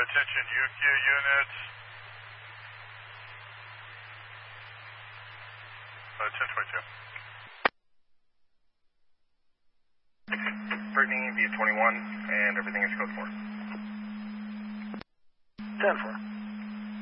attention UQ units. 1022. Brittany via 21, and everything is code 4. 10-4.